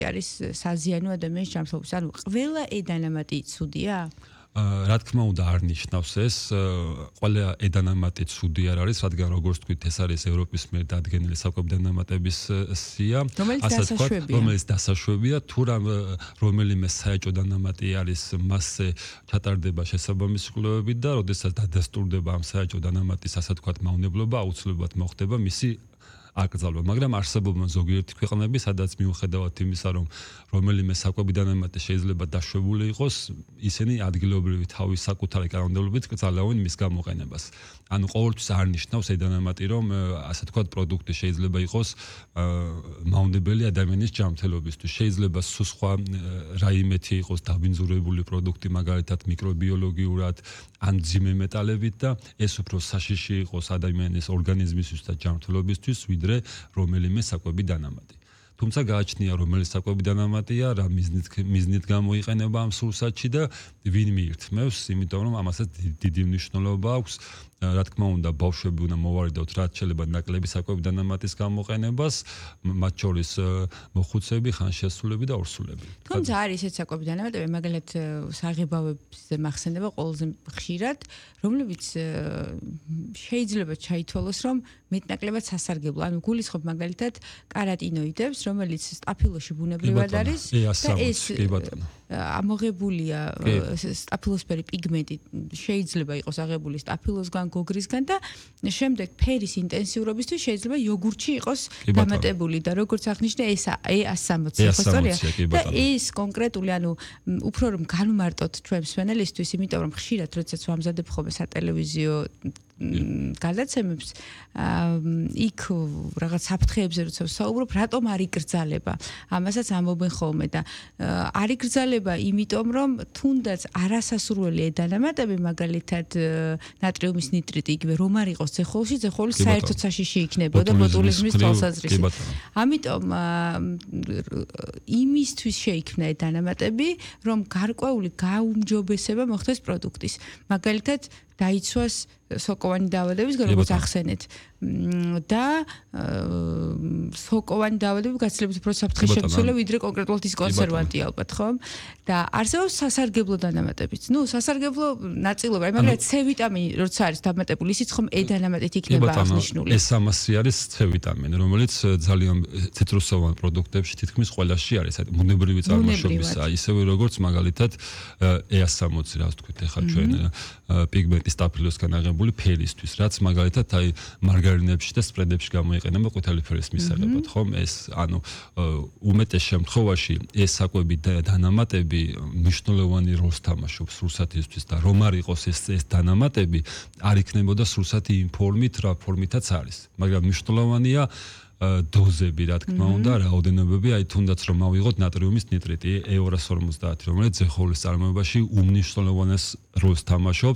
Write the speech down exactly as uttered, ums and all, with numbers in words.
არის საზიანო ადამიანის ჯანმრთელობის. ანუ ყველა ედანამატი ცუდია? რა თქმა უნდა არ ნიშნავს ეს ყველა ედანამატი ცუდი არ არის, რადგან როგორც თქვით, ეს არის ევროპის მიერ დადგენილი საკვები დანამატების სია, ასე ვთქვათ, რომელიც დასაშვებია, თუ რომელიმე საეჭვო დანამატი არის, მასზე ჩატარდება შესაბამისი კვლევები და როდესაც დადასტურდება ამ საეჭვო დანამატის, ასე ვთქვათ, მავნებლობა, აუცილებლად მოხდება მისი აკრძალვა, მაგრამ არსებობენ ზოგიერთი ქვეყნები, სადაც მიუხედავად იმისა, რომ რომელიმე საკვები დანამატი შეიძლება დაშვებული იყოს, ისინი ადგილობრივი თავის საკუთარი კანონმდებლობით კრძალავენ მის გამოყენებას. ანუ ყოველთვის არ ნიშნავს ედანამატი, რომ ასე ვთქვათ, პროდუქტი შეიძლება იყოს მავნებელი ადამიანის ჯანმრთელობისთვის. შეიძლება სულ სხვა რაიმეთი იყოს დაბინძურებული პროდუქტი, მაგალითად მიკრობიოლოგიურად ან მძიმე მეტალებით და ეს უფრო საშიში იყოს ადამიანის ორგანიზმისთვის და ჯანმრთელობისთვის, ვიდრე რომელიმე საკვები დანამატი. თუმცა გააჩნია რომელი საკვები დანამატია, რა მიზნით მიზნით გამოიყენება ამ სურსათში და ვინ მიირთმევს, იმიტომ რომ ამასაც დიდი მნიშვნელობა აქვს. რა თქმა უნდა, ბავშვები უნდა მოვარიდოთ, რაც შეიძლება ნაკლები საკვები დანამატის გამოყენებას, მათ შორის მოხუცები, ხანშესულები და ორსულები. თუმცა არის ესეთ საკვები დანამატები, მაგალითად საღებავებზე მახსენდება ყველაზე ხშირად, რომლებიც შეიძლება ჩაითვალოს, რომ მეტნაკლებად სასარგებლო. ანუ გულისხმობ მაგალითად კარატინოიდებს, რომელიც სტაფილოში ბუნებრივად არის და ეს ამოღებულია სტაფილოსფერი პიგმენტი, შეიძლება იყოს აღებული სტაფილოსგან, გოგრისგან და შემდეგ ფერის ინტენსიურობისთვის შეიძლება იოგურტში იყოს დამატებული და როგორც აღნიშნე ეს ე ას სამოცი ხო სწორია? და ეს კონკრეტული ანუ უფრო რომ განვმარტოთ ჩვენ მსმენელისთვის, იმიტომ რომ ხშირად როდესაც ვამზადებ ხოლმე სატელევიზიო გადაცემებს იქ რაღაც საფრთხეებზე როცა ვსაუბრობ, რატომ არ იკრძალება? ამასაც ამობენ ხოლმე და არ იკრძალება, იმიტომ რომ თუნდაც არასასურველი ედანამატები, მაგალითად ნატრიუმის ნიტრიტი, იგივე რომ არ იყოს ძეხოლში, ძეხოლის საერთოდ საშიში იქნებოდა ბოტულიზმის თვალსაზრისით. ამიტომ იმისთვის შეიქმნა ედანამატები, რომ გარკვეული გაუმჯობესება მოხდეს პროდუქტის. მაგალითად დაიცვას სოკოვანი დაავადების, როგორც ახსენეთ. და სოკოვანი დაავადებები გაცილებით უფრო საფრთხის შემცველია, ვიდრე კონკრეტულად ის კონსერვანტი ალბათ, ხო? და არსებობს სასარგებლო დანამატებიც. ნუ სასარგებლო ნაწილობა, მაგალითად C ვიტამინი, როცა არის დამატებული, ისიც ხომ E დანამატით იქნება აღნიშნული. ეს სამასი არის C ვიტამინი, რომელიც ძალიან ციტრუსოვან პროდუქტებში თითქმის ყველაში არის, ბუნებრივი წარმოშობისა, ისევე როგორც მაგალითად E ას სამოცი, რა ვთქვით, ეხლა ჩვენ პიგმენტი სტაფილოსგან აღებული ფერისთვის, რაც მაგალითად აი მარგარინებში და სპრედებში გამოიყენება ყვითელი ფერის მისაღებად, ხომ? ეს ანუ უმეტეს შემთხვევაში ეს საკვები დანამატები მნიშვნელოვანი როლს თამაშობს სურსათისთვის და რომ არ იყოს ეს ეს დანამატები, არ იქნებოდა სურსათი იმ ფორმით, რა ფორმითაც არის. მაგრამ მნიშვნელოვანია დოზები, რა თქმა უნდა, რაოდენობები, აი თუნდაც რომ ავიღოთ ნატრიუმის ნიტრიტი E ორასორმოცდაათი, რომელიც ძეხოლის წარმოებაში უმნიშვნელოვანეს როლს თამაშობს.